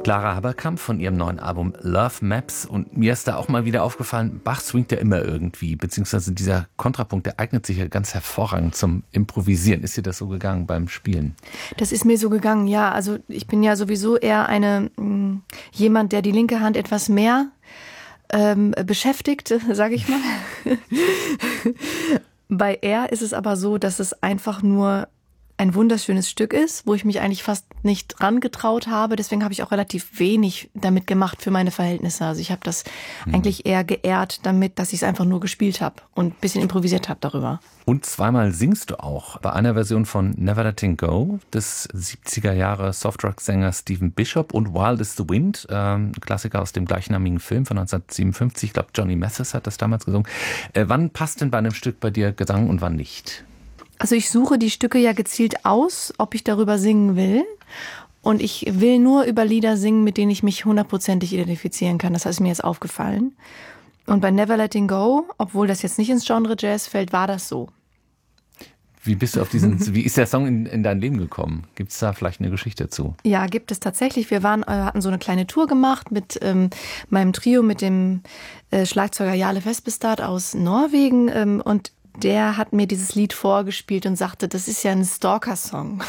Clara Haberkamp von ihrem neuen Album Love Maps. Und mir ist da auch mal wieder aufgefallen, Bach swingt ja immer irgendwie, beziehungsweise dieser Kontrapunkt, der eignet sich ja ganz hervorragend zum Improvisieren. Ist dir das so gegangen beim Spielen? Das ist mir so gegangen, ja. Also ich bin ja sowieso eher jemand, der die linke Hand etwas mehr beschäftigt, sage ich mal. Bei Er ist es aber so, dass es einfach nur ein wunderschönes Stück ist, wo ich mich eigentlich fast nicht rangetraut habe. Deswegen habe ich auch relativ wenig damit gemacht für meine Verhältnisse. Also ich habe das eigentlich eher geehrt damit, dass ich es einfach nur gespielt habe und ein bisschen improvisiert habe darüber. Und zweimal singst du auch bei einer Version von Never Letting Go des 70er Jahre Softrock-Sängers Stephen Bishop und Wild is the Wind, Klassiker aus dem gleichnamigen Film von 1957. Ich glaube, Johnny Mathis hat das damals gesungen. Wann passt denn bei einem Stück bei dir Gesang und wann nicht? Also ich suche die Stücke ja gezielt aus, ob ich darüber singen will. Und ich will nur über Lieder singen, mit denen ich mich 100%ig identifizieren kann. Das ist mir jetzt aufgefallen. Und bei Never Letting Go, obwohl das jetzt nicht ins Genre Jazz fällt, war das so. Wie bist du auf wie ist der Song in dein Leben gekommen? Gibt es da vielleicht eine Geschichte zu? Ja, gibt es tatsächlich. Wir hatten so eine kleine Tour gemacht mit meinem Trio, mit dem Schlagzeuger Jarle Vespestad aus Norwegen. Und der hat mir dieses Lied vorgespielt und sagte, das ist ja ein Stalker-Song.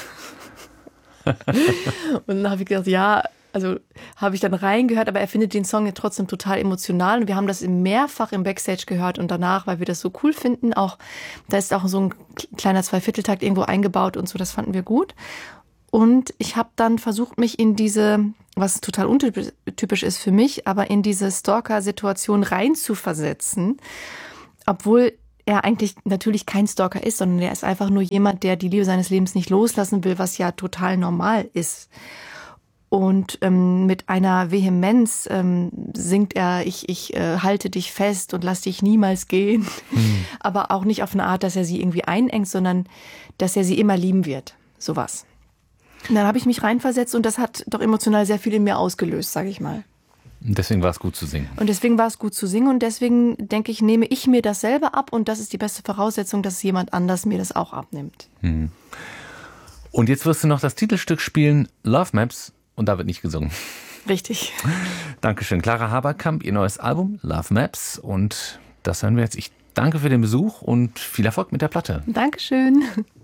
Und dann habe ich gedacht, ja, also habe ich dann reingehört, aber er findet den Song ja trotzdem total emotional. Und wir haben das mehrfach im Backstage gehört und danach, weil wir das so cool finden, auch da ist auch so ein kleiner Zweivierteltakt irgendwo eingebaut und so, das fanden wir gut. Und ich habe dann versucht, mich in diese, was total untypisch ist für mich, aber in diese Stalker-Situation reinzuversetzen, obwohl er eigentlich natürlich kein Stalker ist, sondern er ist einfach nur jemand, der die Liebe seines Lebens nicht loslassen will, was ja total normal ist. Und mit einer Vehemenz singt er, ich halte dich fest und lass dich niemals gehen. Aber auch nicht auf eine Art, dass er sie irgendwie einengt, sondern dass er sie immer lieben wird. Sowas. Und dann habe ich mich reinversetzt und das hat doch emotional sehr viel in mir ausgelöst, sage ich mal. Und deswegen war es gut zu singen. Und deswegen war es gut zu singen und deswegen denke ich, nehme ich mir das selber ab und das ist die beste Voraussetzung, dass jemand anders mir das auch abnimmt. Und jetzt wirst du noch das Titelstück spielen, Love Maps, und da wird nicht gesungen. Richtig. Dankeschön. Clara Haberkamp, ihr neues Album, Love Maps, und das hören wir jetzt. Ich danke für den Besuch und viel Erfolg mit der Platte. Dankeschön.